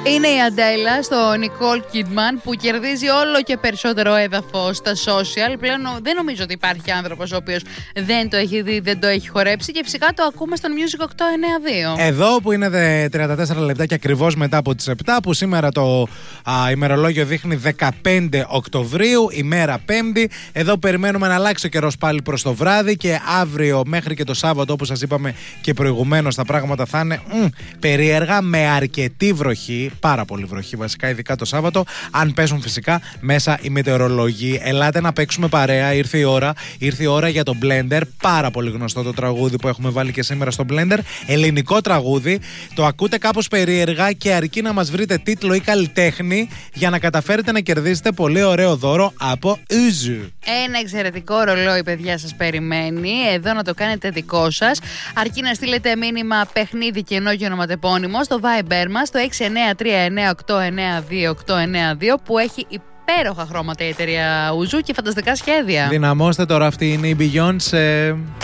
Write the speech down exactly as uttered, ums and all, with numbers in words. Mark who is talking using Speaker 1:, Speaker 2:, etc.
Speaker 1: Είναι η Αντέλα στο Nicole Kidman που κερδίζει όλο και περισσότερο έδαφος στα social. Πλέον δεν νομίζω ότι υπάρχει άνθρωπος ο οποίος δεν το έχει δει, δεν το έχει χορέψει, και φυσικά το ακούμε στον Music οκτώ εννιά δύο.
Speaker 2: Εδώ που είναι τριάντα τέσσερα λεπτά και ακριβώς μετά από τις επτά, που σήμερα το α, ημερολόγιο δείχνει δεκαπέντε Οκτωβρίου, ημέρα Πέμπτη. Εδώ περιμένουμε να αλλάξει ο καιρός πάλι προς το βράδυ, και αύριο μέχρι και το Σάββατο, όπως σας είπαμε και προηγουμένως, τα πράγματα θα είναι μ, περίεργα, με αρκετή βροχή. Πάρα πολύ βροχή βασικά, ειδικά το Σάββατο, αν πέσουν φυσικά μέσα οι μετεωρολόγοι. Ελάτε να παίξουμε παρέα, ήρθε η ώρα. Ήρθε η ώρα για το Blender. Πάρα πολύ γνωστό το τραγούδι που έχουμε βάλει και σήμερα στο Blender. Ελληνικό τραγούδι. Το ακούτε κάπως περίεργα και αρκεί να μας βρείτε τίτλο ή καλλιτέχνη για να καταφέρετε να κερδίσετε πολύ ωραίο δώρο από Uzu.
Speaker 1: Ένα εξαιρετικό ρολόι, παιδιά, σας περιμένει. Εδώ να το κάνετε δικό σας. Αρκεί να στείλετε μήνυμα παιχνίδι καινό ονοματεπώνυμο στο Viber μας, το έξι εννιά τρία εννιά οκτώ εννιά δύο οκτώ εννιά δύο, που έχει υπέροχα χρώματα η εταιρεία Uzu και φανταστικά σχέδια.
Speaker 2: Δυναμώστε τώρα, αυτή είναι η Beyoncé.